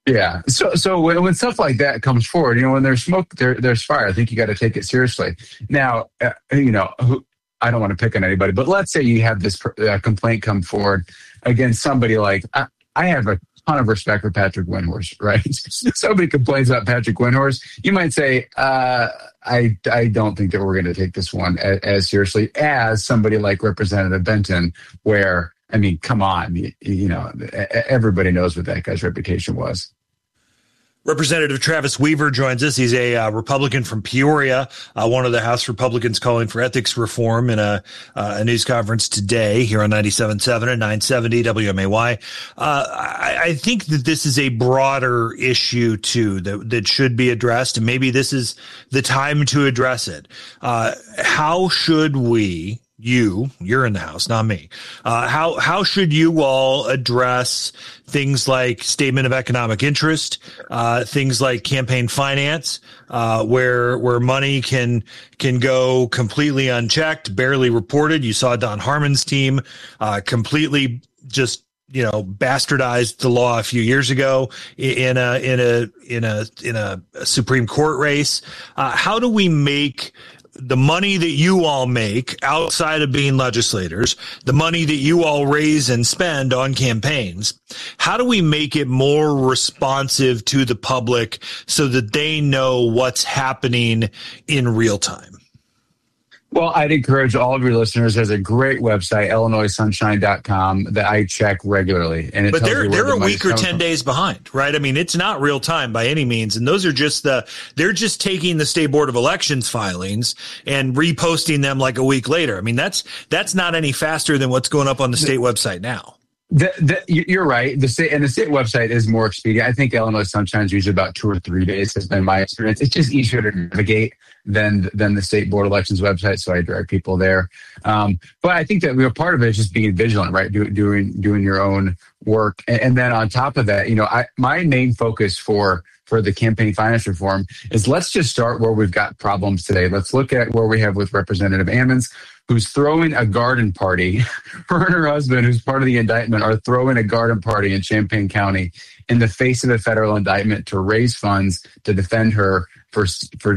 Yeah. So when stuff like that comes forward, when there's smoke, there's fire. I think you got to take it seriously. Now, I don't want to pick on anybody, but let's say you have this complaint come forward against somebody like I have a ton of respect for Patrick Windhorst, right? Somebody complains about Patrick Windhorst, you might say, I don't think that we're going to take this one as seriously as somebody like Representative Benton, where, I mean, come on, everybody knows what that guy's reputation was. Representative Travis Weaver joins us. He's a Republican from Peoria, one of the House Republicans calling for ethics reform in a news conference today here on 97.7 and 970 WMAY. I think that this is a broader issue, too, that should be addressed, and maybe this is the time to address it. How should we... You're in the House, not me. How should you all address things like statement of economic interest, things like campaign finance, where money can go completely unchecked, barely reported? You saw Don Harmon's team completely just bastardized the law a few years ago in a Supreme Court race. How do we make the money that you all make outside of being legislators, the money that you all raise and spend on campaigns, how do we make it more responsive to the public so that they know what's happening in real time? Well, I'd encourage all of your listeners. There's a great website, IllinoisSunshine.com, that I check regularly. And but they're a week or 10 days behind, right? I mean, it's not real time by any means. And those are they're just taking the State Board of Elections filings and reposting them like a week later. I mean, that's not any faster than what's going up on the state website now. You're right. The state website is more expedient. I think Illinois Sunshine is usually about 2 or 3 days, has been my experience. It's just easier to navigate than the State Board of Elections website, so I direct people there. But I think that part of it is just being vigilant, right? Doing your own work, and then on top of that, my main focus for the campaign finance reform is let's just start where we've got problems today. Let's look at where we have with Representative Ammons, who's throwing a garden party. Her and her husband, who's part of the indictment, are throwing a garden party in Champaign County in the face of a federal indictment to raise funds to defend her for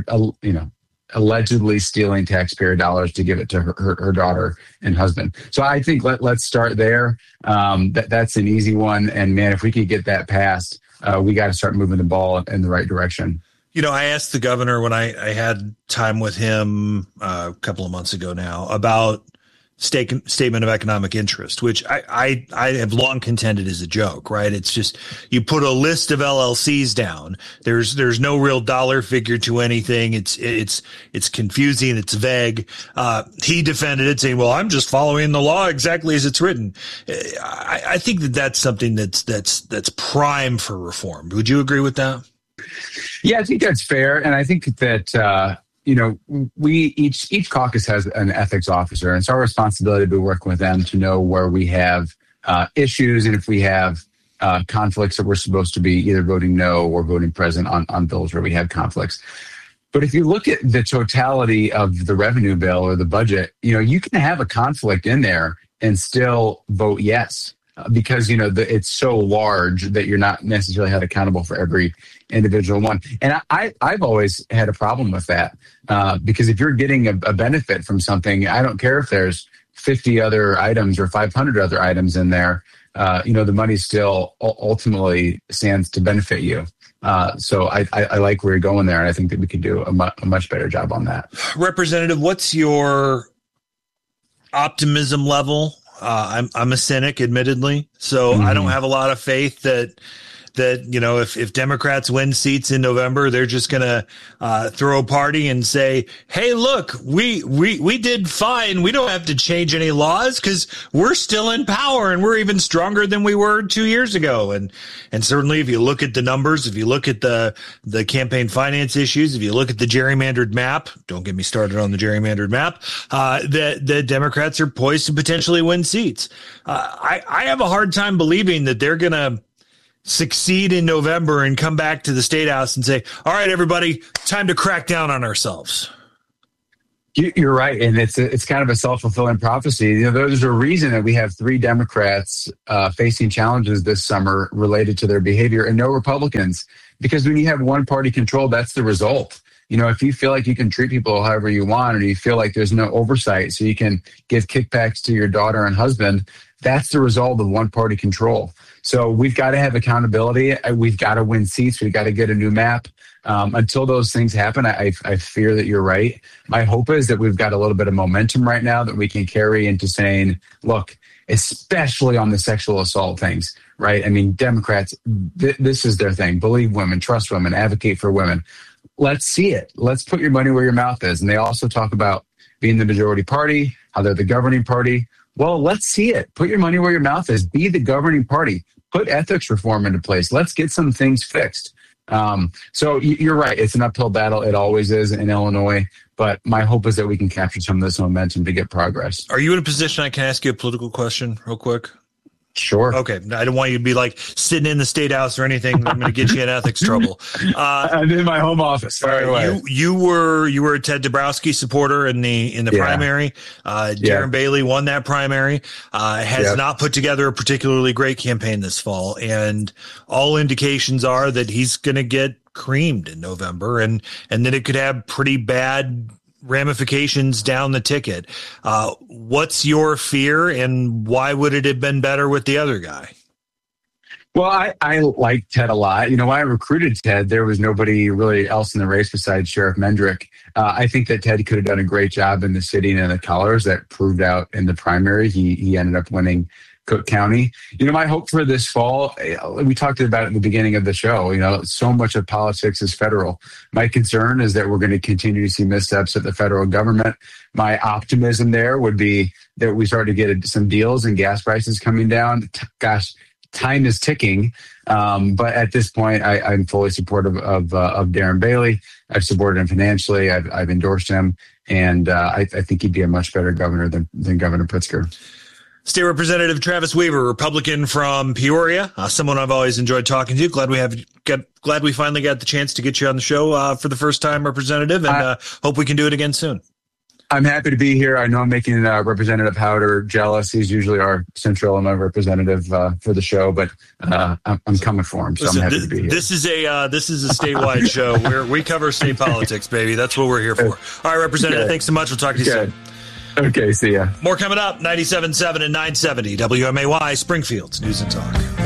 allegedly stealing taxpayer dollars to give it to her daughter and husband. So I think let's start there. That's an easy one. And man, if we could get that passed, we got to start moving the ball in the right direction. I asked the governor when I had time with him a couple of months ago now about statement of economic interest, which I have long contended is a joke, right? It's just you put a list of LLCs down. There's no real dollar figure to anything. It's confusing. It's vague. He defended it, saying, "Well, I'm just following the law exactly as it's written." I think that's something that's prime for reform. Would you agree with that? Yeah, I think that's fair, and I think that we each caucus has an ethics officer, and it's our responsibility to be working with them to know where we have issues, and if we have conflicts that we're supposed to be either voting no or voting present on bills where we have conflicts. But if you look at the totality of the revenue bill or the budget, you can have a conflict in there and still vote yes. Because it's so large that you're not necessarily held accountable for every individual one, and I've always had a problem with that because if you're getting a benefit from something, I don't care if there's 50 other items or 500 other items in there, the money still ultimately stands to benefit you. So I like where you're going there, and I think that we could do a much better job on that. Representative, what's your optimism level? I'm a cynic, admittedly, so I don't have a lot of faith that if Democrats win seats in November, they're just going to throw a party and say, "Hey, look, we did fine. We don't have to change any laws because we're still in power and we're even stronger than we were 2 years ago." And certainly, if you look at the numbers, if you look at the campaign finance issues, if you look at the gerrymandered map, don't get me started on the gerrymandered map, the Democrats are poised to potentially win seats. I have a hard time believing that they're going to succeed in November and come back to the State House and say, "All right, everybody, time to crack down on ourselves." You're right, and it's kind of a self-fulfilling prophecy. There's a reason that we have 3 Democrats facing challenges this summer related to their behavior, and no Republicans. Because when you have one-party control, that's the result. If you feel like you can treat people however you want, or you feel like there's no oversight, so you can give kickbacks to your daughter and husband, that's the result of one-party control. So we've got to have accountability. We've got to win seats. We've got to get a new map. Until those things happen, I fear that you're right. My hope is that we've got a little bit of momentum right now that we can carry into saying, look, especially on the sexual assault things, right? I mean, Democrats, this is their thing. Believe women, trust women, advocate for women. Let's see it. Let's put your money where your mouth is. And they also talk about being the majority party, how they're the governing party. Well, let's see it. Put your money where your mouth is. Be the governing party. Put ethics reform into place. Let's get some things fixed. So you're right. It's an uphill battle. It always is in Illinois. But my hope is that we can capture some of this momentum to get progress. Are you in a position I can ask you a political question real quick? Sure. Okay. I don't want you to be like sitting in the state house or anything. I'm going to get you in ethics trouble. I'm in my home office. You were a Ted Dabrowski supporter in the primary. Darren Bailey won that primary. Has not put together a particularly great campaign this fall, and all indications are that he's going to get creamed in November, and then it could have pretty bad ramifications down the ticket. What's your fear, and why would it have been better with the other guy? Well, I like Ted a lot. When I recruited Ted, there was nobody really else in the race besides Sheriff Mendrick. I think that Ted could have done a great job in the city and in the colors. That proved out in the primary. He ended up winning Cook County. My hope for this fall, we talked about it in the beginning of the show, so much of politics is federal. My concern is that we're going to continue to see missteps at the federal government. My optimism there would be that we start to get some deals and gas prices coming down. Gosh, time is ticking. But at this point, I'm fully supportive of Darren Bailey. I've supported him financially. I've endorsed him. And I think he'd be a much better governor than Governor Pritzker. State Representative Travis Weaver, Republican from Peoria, someone I've always enjoyed talking to. Glad we finally got the chance to get you on the show for the first time, Representative, and hope we can do it again soon. I'm happy to be here. I know I'm making Representative Howder jealous. He's usually our Central Illinois representative for the show, but I'm coming for him, so I'm happy to be here. This is a statewide show. We cover state politics, baby. That's what we're here for. All right, Representative, thanks so much. We'll talk to you soon. Okay, see ya. More coming up, 97.7 and 970 WMAY, Springfield's News and Talk.